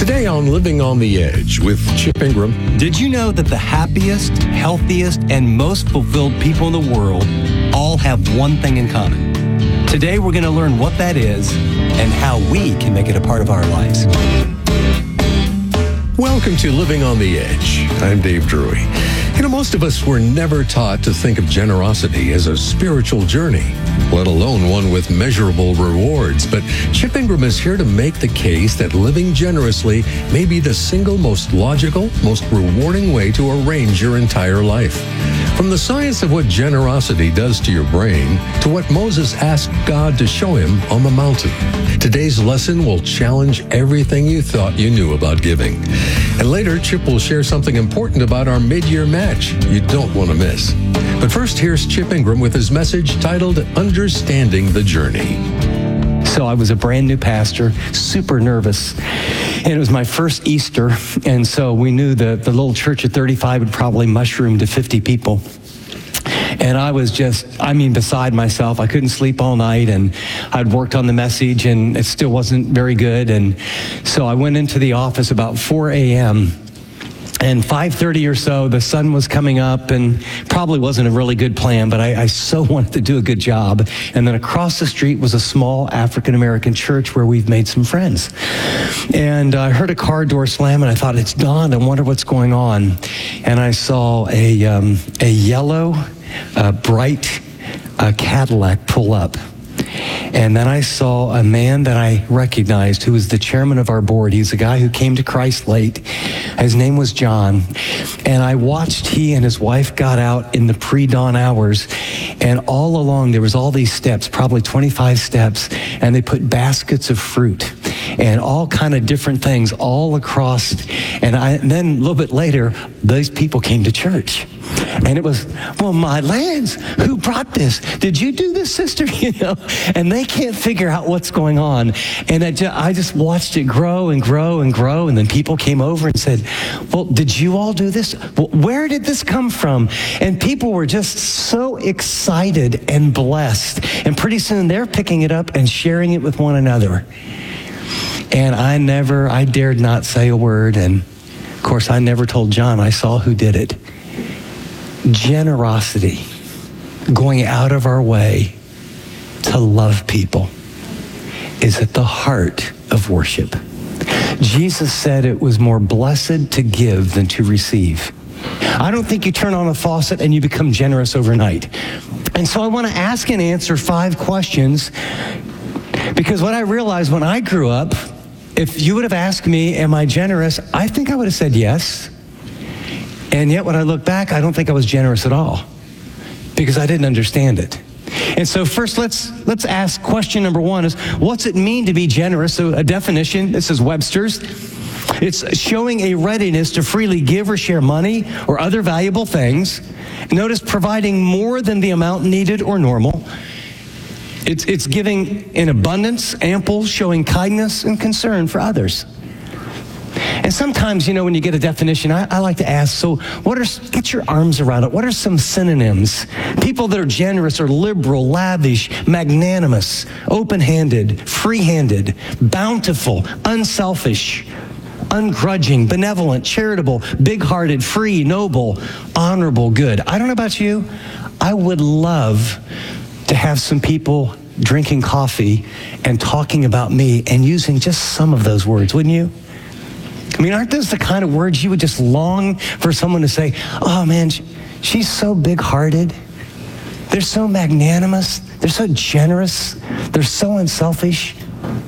Today on Living on the Edge with Chip Ingram. Did you know that the happiest, healthiest, and most fulfilled people in the world all have one thing in common? Today we're going to learn what that is and how we can make it a part of our lives. Welcome to Living on the Edge. I'm Dave Drury. You know, most of us were never taught to think of generosity as a spiritual journey, let alone one with measurable rewards. But Chip Ingram is here to make the case that living generously may be the single most logical, most rewarding way to arrange your entire life. From the science of what generosity does to your brain to what Moses asked God to show him on the mountain. Today's lesson will challenge everything you thought you knew about giving. And later, Chip will share something important about our mid-year match you don't want to miss. But first, here's Chip Ingram with his message titled Understanding the Journey. So I was a brand new pastor, super nervous. And it was my first Easter. And so we knew the little church at 35 would probably mushroom to 50 people. And I was beside myself. I couldn't sleep all night, and I'd worked on the message, and it still wasn't very good. And so I went into the office about 4 a.m., and 5:30 or so, the sun was coming up, and probably wasn't a really good plan, but I so wanted to do a good job. And then across the street was a small African-American church where we've made some friends. And I heard a car door slam, and I thought, it's dawn. I wonder what's going on. And I saw a yellow, bright Cadillac pull up. And then I saw a man that I recognized who was the chairman of our board. He's a guy who came to Christ late. His name was John. And I watched he and his wife got out in the pre-dawn hours. And all along there was all these steps, probably 25 steps. And they put baskets of fruit and all kind of different things all across. And then a little bit later, those people came to church. And it was, well, my lands, who brought this? Did you do this, sister? You know, and they can't figure out what's going on. And I just watched it grow and grow and grow. And then people came over and said, well, did you all do this? Well, where did this come from? And people were just so excited and blessed. And pretty soon they're picking it up and sharing it with one another. And I dared not say a word. And of course, I never told John. I saw who did it. Generosity, going out of our way to love people, is at the heart of worship. Jesus said it was more blessed to give than to receive. I don't think you turn on a faucet and you become generous overnight. And so I want to ask and answer 5 questions, because what I realized when I grew up, if you would have asked me, am I generous? I think I would have said yes. And yet when I look back, I don't think I was generous at all, because I didn't understand it. And so first, let's ask question number 1 is, what's it mean to be generous? So a definition, this is Webster's. It's showing a readiness to freely give or share money or other valuable things. Notice providing more than the amount needed or normal. It's giving in abundance, ample, showing kindness and concern for others. And sometimes, when you get a definition, I like to ask, so get your arms around it. What are some synonyms? People that are generous are liberal, lavish, magnanimous, open-handed, free-handed, bountiful, unselfish, ungrudging, benevolent, charitable, big-hearted, free, noble, honorable, good. I don't know about you. I would love to have some people drinking coffee and talking about me and using just some of those words, wouldn't you? I mean, aren't those the kind of words you would just long for someone to say, oh man, she's so big-hearted. They're so magnanimous. They're so generous. They're so unselfish.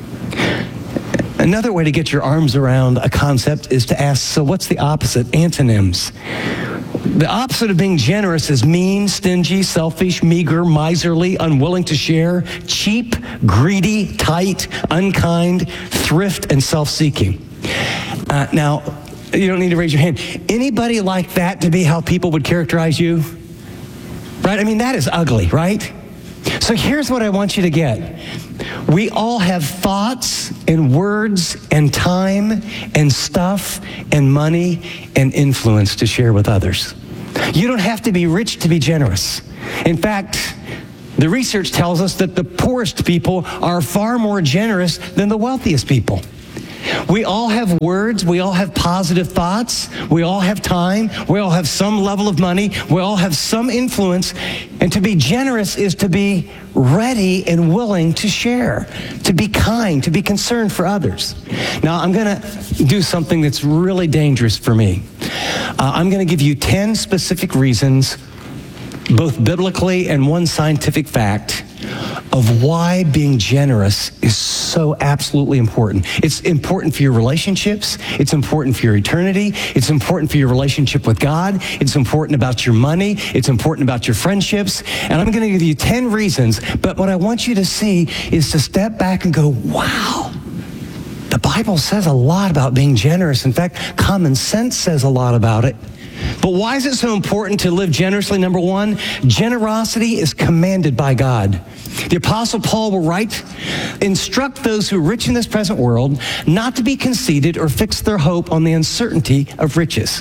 Another way to get your arms around a concept is to ask, so what's the opposite? Antonyms. The opposite of being generous is mean, stingy, selfish, meager, miserly, unwilling to share, cheap, greedy, tight, unkind, thrift, and self-seeking. Now, you don't need to raise your hand. Anybody like that to be how people would characterize you? Right? I mean, that is ugly, right? So here's what I want you to get. We all have thoughts and words and time and stuff and money and influence to share with others. You don't have to be rich to be generous. In fact, the research tells us that the poorest people are far more generous than the wealthiest people. We all have words. We all have positive thoughts. We all have time. We all have some level of money. We all have some influence. And to be generous is to be ready and willing to share, to be kind, to be concerned for others. Now, I'm going to do something that's really dangerous for me. I'm going to give you 10 specific reasons, both biblically and one scientific fact, of why being generous is so absolutely important. It's important for your relationships. It's important for your eternity. It's important for your relationship with God. It's important about your money. It's important about your friendships. And I'm going to give you 10 reasons, but what I want you to see is to step back and go, wow, the Bible says a lot about being generous. In fact, common sense says a lot about it. But why is it so important to live generously? Number one, generosity is commanded by God. The Apostle Paul will write, instruct those who are rich in this present world not to be conceited or fix their hope on the uncertainty of riches,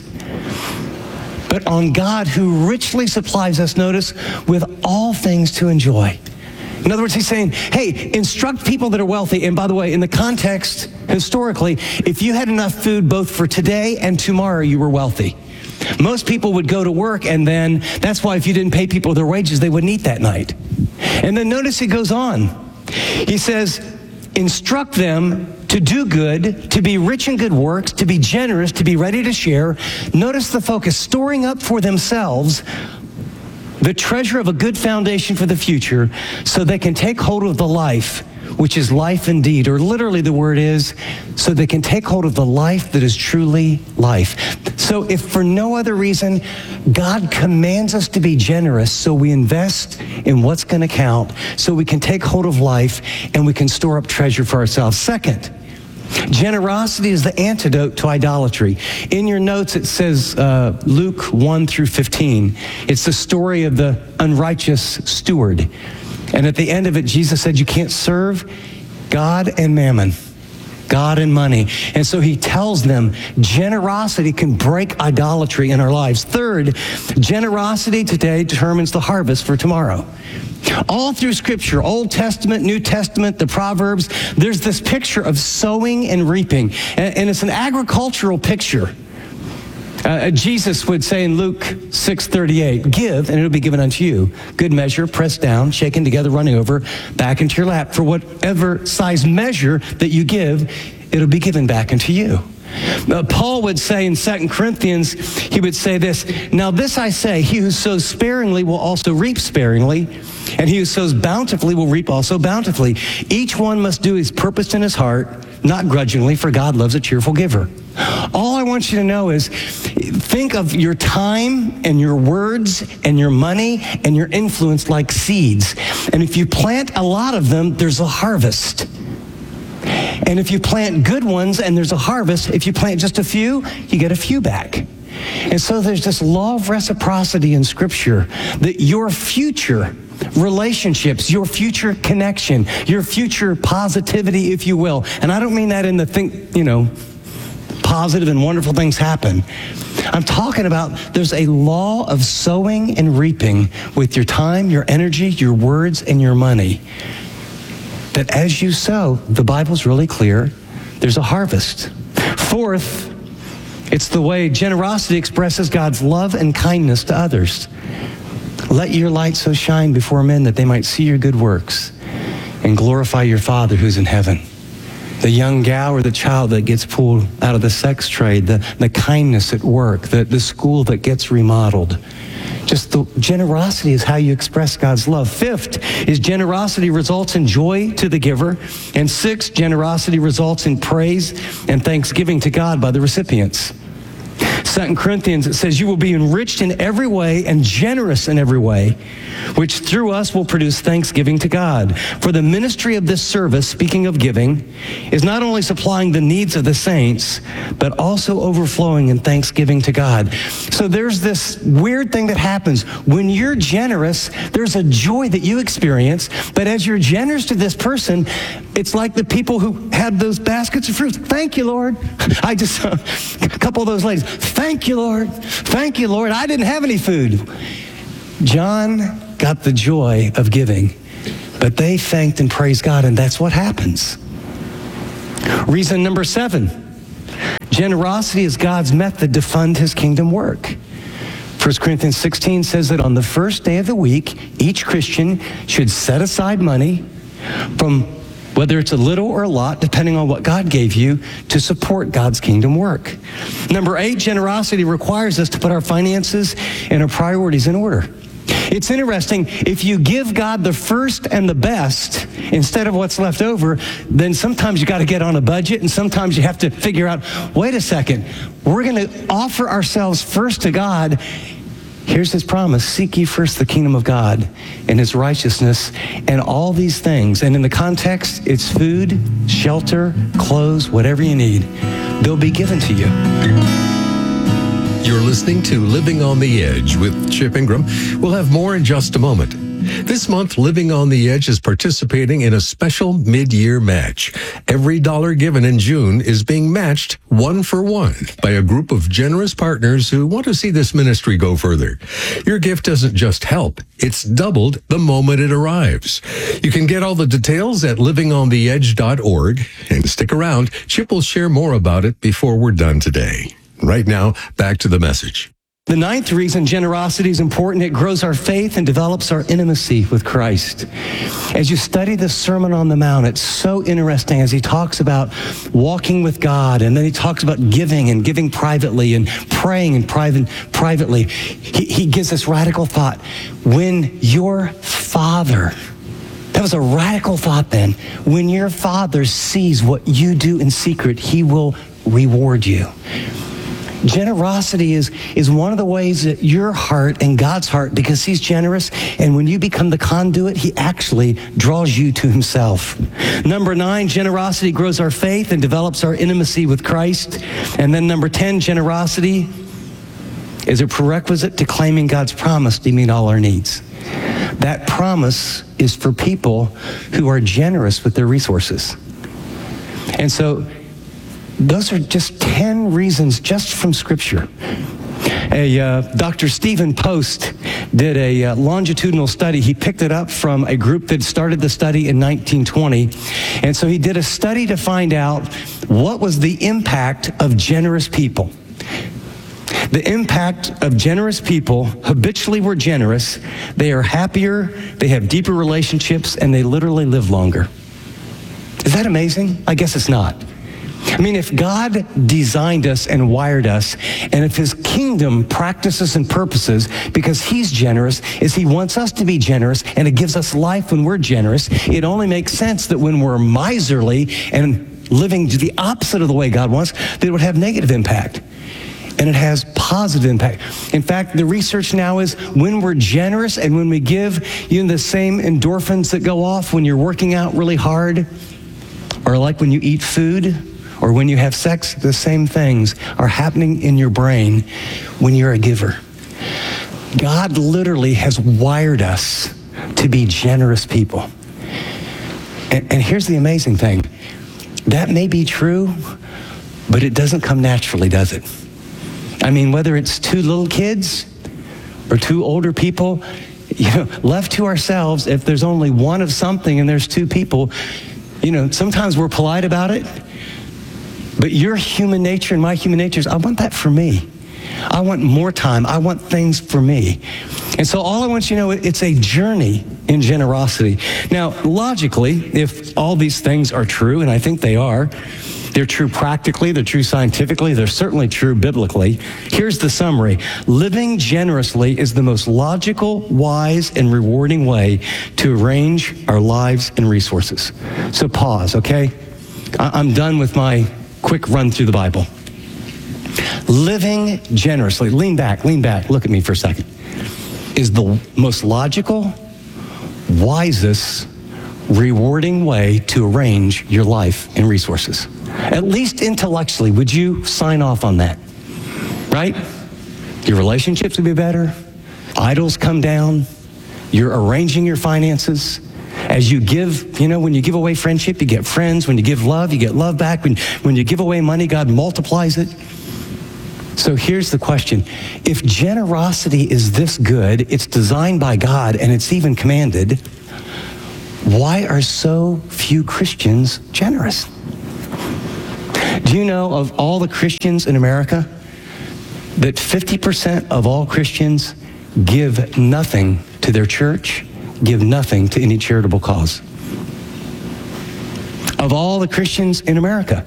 but on God who richly supplies us, notice, with all things to enjoy. In other words, he's saying, hey, instruct people that are wealthy. And by the way, in the context, historically, if you had enough food both for today and tomorrow, you were wealthy. Most people would go to work, and then that's why if you didn't pay people their wages, they wouldn't eat that night. And then notice he goes on. He says, instruct them to do good, to be rich in good works, to be generous, to be ready to share. Notice the focus, storing up for themselves the treasure of a good foundation for the future so they can take hold of the life, which is life indeed, or literally the word is, so they can take hold of the life that is truly life. So if for no other reason, God commands us to be generous, so we invest in what's going to count, so we can take hold of life and we can store up treasure for ourselves. Second, generosity is the antidote to idolatry. In your notes, it says Luke 1 through 15. It's the story of the unrighteous steward. And at the end of it, Jesus said, you can't serve God and mammon, God and money. And so he tells them generosity can break idolatry in our lives. Third, generosity today determines the harvest for tomorrow. All through Scripture, Old Testament, New Testament, the Proverbs, there's this picture of sowing and reaping. And it's an agricultural picture. Jesus would say in Luke 6:38, give, and it'll be given unto you. Good measure, pressed down, shaken together, running over, back into your lap. For whatever size measure that you give, it'll be given back unto you. Paul would say in 2 Corinthians, he would say this, now this I say, he who sows sparingly will also reap sparingly, and he who sows bountifully will reap also bountifully. Each one must do his purpose in his heart, not grudgingly, for God loves a cheerful giver. All I want you to know is think of your time and your words and your money and your influence like seeds. And if you plant a lot of them, there's a harvest. And if you plant good ones and there's a harvest, if you plant just a few, you get a few back. And so there's this law of reciprocity in Scripture that your future relationships, your future connection, your future positivity, if you will. And I don't mean that in the positive and wonderful things happen. I'm talking about there's a law of sowing and reaping with your time, your energy, your words, and your money. That as you sow, the Bible's really clear, there's a harvest. Fourth, it's the way generosity expresses God's love and kindness to others. Let your light so shine before men that they might see your good works and glorify your Father who's in heaven. The young gal or the child that gets pulled out of the sex trade, the kindness at work, the school that gets remodeled. Just the generosity is how you express God's love. Fifth is generosity results in joy to the giver. And sixth, generosity results in praise and thanksgiving to God by the recipients. 2 Corinthians, it says, you will be enriched in every way and generous in every way, which through us will produce thanksgiving to God. For the ministry of this service, speaking of giving, is not only supplying the needs of the saints, but also overflowing in thanksgiving to God. So there's this weird thing that happens. When you're generous, there's a joy that you experience, but as you're generous to this person, it's like the people who had those baskets of fruit. Thank you, Lord. I just saw a couple of those ladies. Thank you, Lord. Thank you, Lord. I didn't have any food. John got the joy of giving, but they thanked and praised God, and that's what happens. Reason number 7. Generosity is God's method to fund his kingdom work. 1 Corinthians 16 says that on the first day of the week, each Christian should set aside money from whether it's a little or a lot, depending on what God gave you, to support God's kingdom work. Number 8, generosity requires us to put our finances and our priorities in order. It's interesting, if you give God the first and the best instead of what's left over, then sometimes you got to get on a budget, and sometimes you have to figure out, wait a second, we're going to offer ourselves first to God. Here's his promise: seek ye first the kingdom of God and his righteousness, and all these things. And in the context, it's food, shelter, clothes, whatever you need, they'll be given to you. You're listening to Living on the Edge with Chip Ingram. We'll have more in just a moment. This month, Living on the Edge is participating in a special mid-year match. Every dollar given in June is being matched 1-for-1 by a group of generous partners who want to see this ministry go further. Your gift doesn't just help, it's doubled the moment it arrives. You can get all the details at livingontheedge.org. And stick around, Chip will share more about it before we're done today. Right now, back to the message. The 9th reason generosity is important: it grows our faith and develops our intimacy with Christ. As you study the Sermon on the Mount, it's so interesting as he talks about walking with God, and then he talks about giving and giving privately and praying and privately. He gives this radical thought. When your Father, that was a radical thought then, when your Father sees what you do in secret, he will reward you. Generosity is one of the ways that your heart and God's heart, because he's generous, and when you become the conduit, he actually draws you to himself. Number 9, generosity grows our faith and develops our intimacy with Christ. And then number 10, generosity is a prerequisite to claiming God's promise to meet all our needs. That promise is for people who are generous with their resources. And so those are just 10 reasons just from Scripture. Dr. Stephen Post did a longitudinal study. He picked it up from a group that started the study in 1920. And so he did a study to find out what was the impact of generous people. The impact of generous people habitually were generous. They are happier, they have deeper relationships, and they literally live longer. Is that amazing? I guess it's not. I mean, if God designed us and wired us, and if his kingdom practices and purposes, because he's generous, is he wants us to be generous, and it gives us life when we're generous, it only makes sense that when we're miserly and living the opposite of the way God wants, that it would have negative impact. And it has positive impact. In fact, the research now is when we're generous and when we give, the same endorphins that go off when you're working out really hard, or like when you eat food, or when you have sex, the same things are happening in your brain when you're a giver. God literally has wired us to be generous people. And here's the amazing thing. That may be true, but it doesn't come naturally, does it? I mean, whether it's 2 little kids or 2 older people, left to ourselves, if there's only one of something and there's 2 people, sometimes we're polite about it. But your human nature and my human nature is, I want that for me. I want more time. I want things for me. And so all I want you to know, it's a journey in generosity. Now, logically, if all these things are true, and I think they are, they're true practically, they're true scientifically, they're certainly true biblically. Here's the summary. Living generously is the most logical, wise, and rewarding way to arrange our lives and resources. So pause, okay? I'm done with my quick run through the Bible. Living generously, lean back, look at me for a second, is the most logical, wisest, rewarding way to arrange your life and resources. At least intellectually, would you sign off on that? Right? Your relationships would be better. Idols come down. You're arranging your finances. As you give, when you give away friendship, you get friends. When you give love, you get love back. When you give away money, God multiplies it. So here's the question. If generosity is this good, it's designed by God, and it's even commanded, why are so few Christians generous? Do you know of all the Christians in America that 50% of all Christians give nothing to their church, give nothing to any charitable cause? Of all the Christians in America,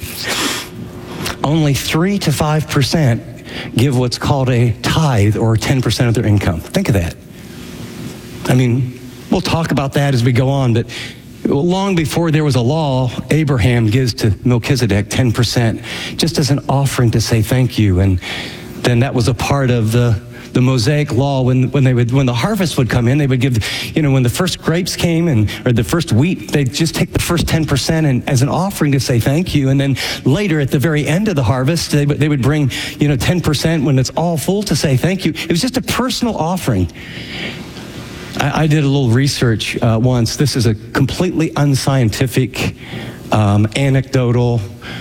only 3 to 5% give what's called a tithe, or 10% of their income. Think of that. I mean, we'll talk about that as we go on, but long before there was a law, Abraham gives to Melchizedek 10% just as an offering to say thank you. And then that was a part of the Mosaic law. When the harvest would come in, they would give, when the first grapes came or the first wheat, they'd just take the first 10% and as an offering to say thank you. And then later at the very end of the harvest, they would bring, 10% when it's all full to say thank you. It was just a personal offering. I did a little research once. This is a completely unscientific, anecdotal,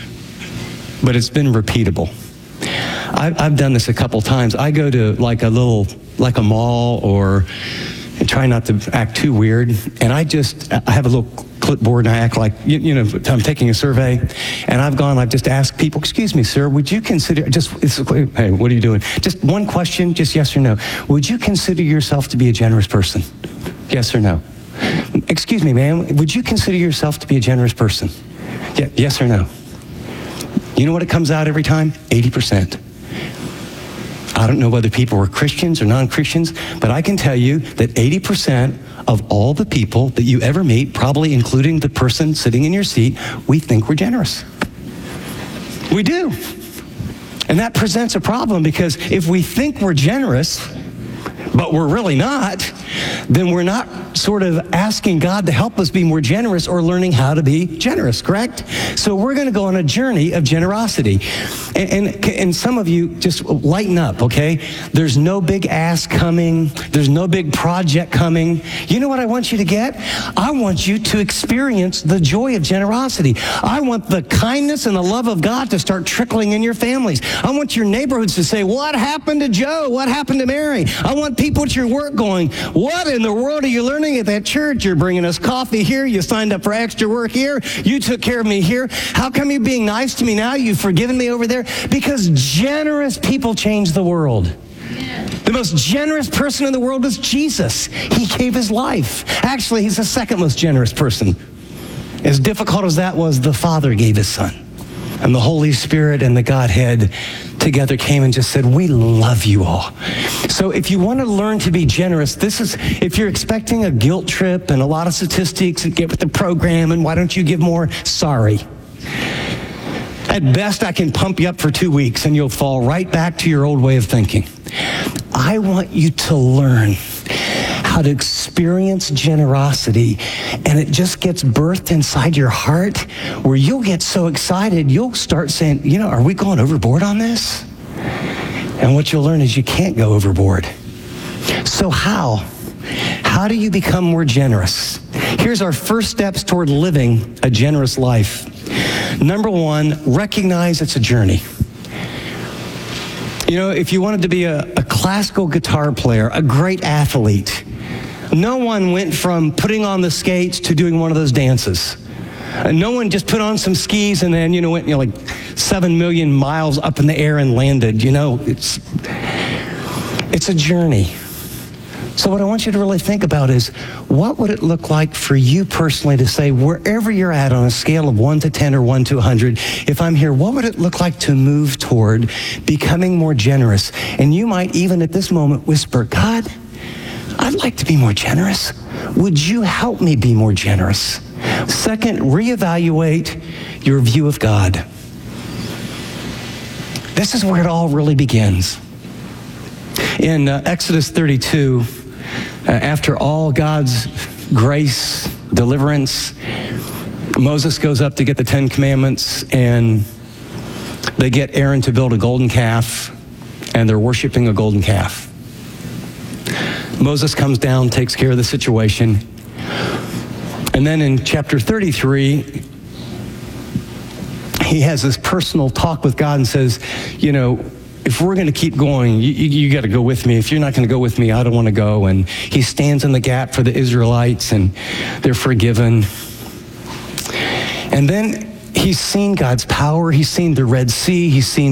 but it's been repeatable. I've done this a couple times. I go to like a mall, or try not to act too weird, and I have a little clipboard and I act like, I'm taking a survey, and I've just asked people, excuse me, sir, would you consider, hey, what are you doing? Just one question, just yes or no. Would you consider yourself to be a generous person? Yes or no? Excuse me, ma'am, would you consider yourself to be a generous person? Yeah, yes or no? You know what it comes out every time? 80%. I don't know whether people were Christians or non-Christians, but I can tell you that 80% of all the people that you ever meet, probably including the person sitting in your seat, we think we're generous. We do. And that presents a problem, because if we think we're generous, but we're really not, then we're not sort of asking God to help us be more generous or learning how to be generous, correct? So we're going to go on a journey of generosity. And some of you just lighten up, okay? There's no big ask coming. There's no big project coming. You know what I want you to get? I want you to experience the joy of generosity. I want the kindness and the love of God to start trickling in your families. I want your neighborhoods to say, what happened to Joe? What happened to Mary? I want people at your work going, what in the world are you learning at that church? You're bringing us coffee here. You signed up for extra work here. You took care of me here. How come you're being nice to me now? You've forgiven me over there? Because generous people change the world. Yeah. The most generous person in the world was Jesus. He gave his life. Actually, he's the second most generous person. As difficult as that was, the Father gave his Son. And the Holy Spirit and the Godhead together came and just said, we love you all. So if you want to learn to be generous, if you're expecting a guilt trip and a lot of statistics and get with the program and why don't you give more, sorry. At best, I can pump you up for 2 weeks and you'll fall right back to your old way of thinking. I want you to learn how to experience generosity, and it just gets birthed inside your heart where you'll get so excited, you'll start saying, are we going overboard on this? And what you'll learn is you can't go overboard. So how do you become more generous? Here's our first steps toward living a generous life. Number 1, recognize it's a journey. If you wanted to be a classical guitar player, a great athlete, no one went from putting on the skates to doing one of those dances. No one just put on some skis and then, went, like 7 million miles up in the air and landed. It's a journey. So what I want you to really think about is, what would it look like for you personally to say, wherever you're at on a scale of 1 to 10 or 1 to 100, if I'm here, what would it look like to move toward becoming more generous? And you might even at this moment whisper, God, I'd like to be more generous. Would you help me be more generous? Second, reevaluate your view of God. This is where it all really begins. In Exodus 32, after all God's grace, deliverance, Moses goes up to get the 10 Commandments, and they get Aaron to build a golden calf, and they're worshiping a golden calf. Moses comes down, takes care of the situation. And then in chapter 33, he has this personal talk with God and says, if we're going to keep going, you got to go with me. If you're not going to go with me, I don't want to go. And he stands in the gap for the Israelites, and they're forgiven. And then he's seen God's power. He's seen the Red Sea. He's seen